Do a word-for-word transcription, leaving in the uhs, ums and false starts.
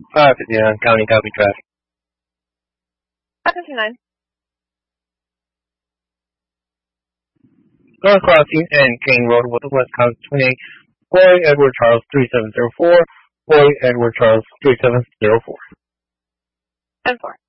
five fifty-nine, County Copy Traffic. five fifty-nine. North Crossing and King Road, Wisconsin twenty-eight, Boy Edward Charles three seven zero four, Boy Edward Charles three seven zero four. ten four.